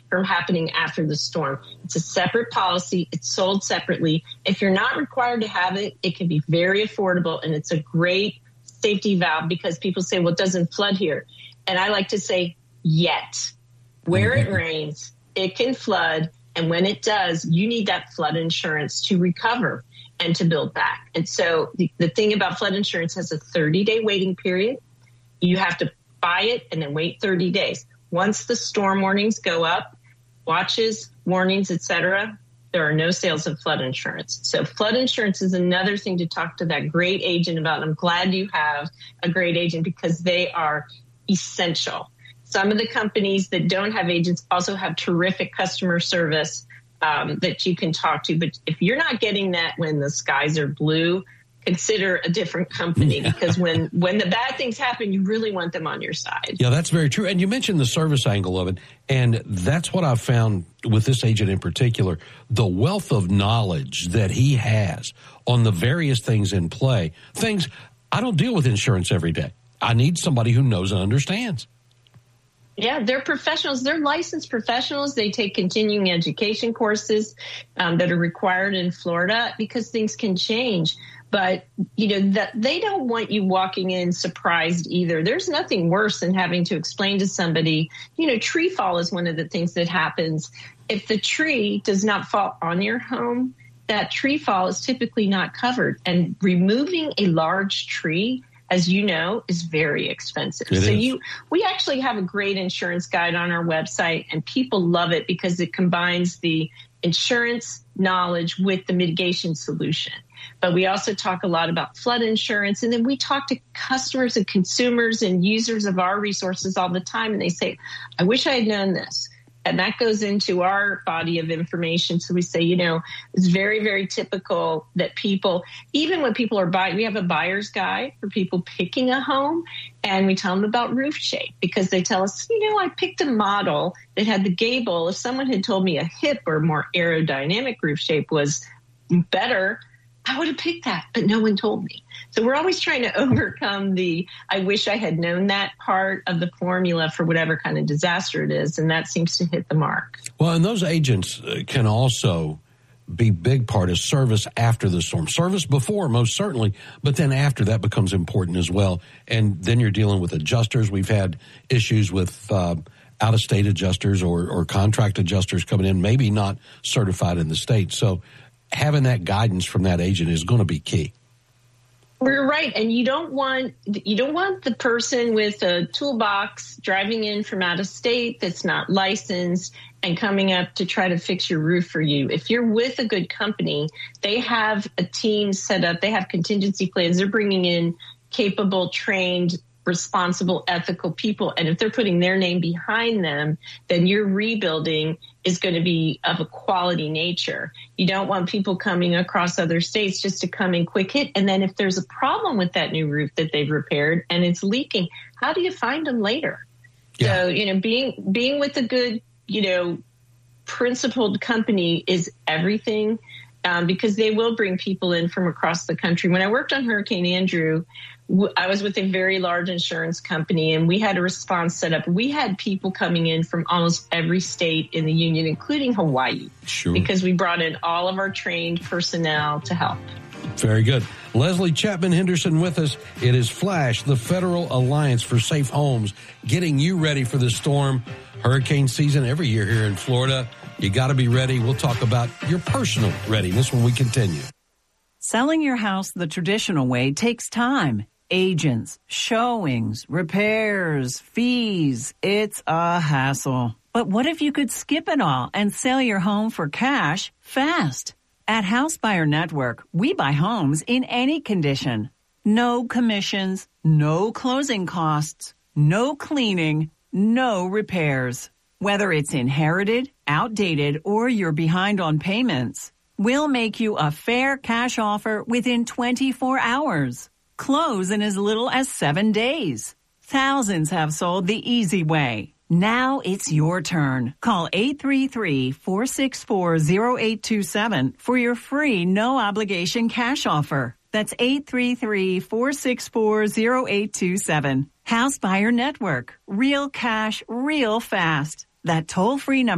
from happening after the storm. It's a separate policy. It's sold separately. If you're not required to have it, it can be very affordable, and it's a great safety valve because people say, well, it doesn't flood here. And I like to say, yet. Where it rains, it can flood. And when it does, you need that flood insurance to recover and to build back. And so the thing about flood insurance has a 30-day waiting period. You have to buy it and then wait 30 days. Once the storm warnings go up, watches, warnings, etc., there are no sales of flood insurance. So flood insurance is another thing to talk to that great agent about. And I'm glad you have a great agent because they are essential. Some of the companies that don't have agents also have terrific customer service that you can talk to. But if you're not getting that when the skies are blue, consider a different company because when the bad things happen, you really want them on your side. Yeah, that's very true. And you mentioned the service angle of it. And that's what I've found with this agent in particular, the wealth of knowledge that he has on the various things in play. Things I don't deal with insurance every day. I need somebody who knows and understands. Yeah, they're professionals. They're licensed professionals. They take continuing education courses that are required in Florida because things can change. But, they don't want you walking in surprised either. There's nothing worse than having to explain to somebody, tree fall is one of the things that happens. If the tree does not fall on your home, that tree fall is typically not covered. And removing a large tree, as you know, is very expensive. We actually have a great insurance guide on our website, and people love it because it combines the insurance knowledge with the mitigation solution. But we also talk a lot about flood insurance, and then we talk to customers and consumers and users of our resources all the time, and they say, I wish I had known this. And that goes into our body of information. So we say, it's very, very typical that people, even when people are buying, we have a buyer's guide for people picking a home, and we tell them about roof shape because they tell us, I picked a model that had the gable. If someone had told me a hip or more aerodynamic roof shape was better, I would have picked that, but no one told me. So we're always trying to overcome the I wish I had known that part of the formula for whatever kind of disaster it is, and that seems to hit the mark. Well, and those agents can also be big part of service after the storm. Service before, most certainly, but then after that becomes important as well. And then you're dealing with adjusters. We've had issues with out-of-state adjusters or contract adjusters coming in, maybe not certified in the state. So having that guidance from that agent is going to be key. We're right. And you don't want the person with a toolbox driving in from out of state that's not licensed and coming up to try to fix your roof for you. If you're with a good company, they have a team set up. They have contingency plans. They're bringing in capable, trained, responsible, ethical people. And if they're putting their name behind them, then your rebuilding is going to be of a quality nature. You don't want people coming across other states just to come in quick hit. And then if there's a problem with that new roof that they've repaired and it's leaking, how do you find them later? Yeah. So, being with a good, principled company is everything because they will bring people in from across the country. When I worked on Hurricane Andrew, I was with a very large insurance company, and we had a response set up. We had people coming in from almost every state in the union, including Hawaii, sure, because we brought in all of our trained personnel to help. Very good. Leslie Chapman Henderson with us. It is Flash, the Federal Alliance for Safe Homes, getting you ready for the storm. Hurricane season every year here in Florida. You got to be ready. We'll talk about your personal readiness when we continue. Selling your house the traditional way takes time. Agents, showings, repairs, fees. It's a hassle. But what if you could skip it all and sell your home for cash fast? At House Buyer Network, we buy homes in any condition. No commissions, no closing costs, no cleaning, no repairs. Whether it's inherited, outdated, or you're behind on payments, we'll make you a fair cash offer within 24 hours. Close in as little as 7 days. Thousands have sold the easy way. Now it's your turn. Call 833-464-0827 for your free no-obligation cash offer. That's 833-464-0827. House Buyer Network. Real cash, real fast. That toll-free number.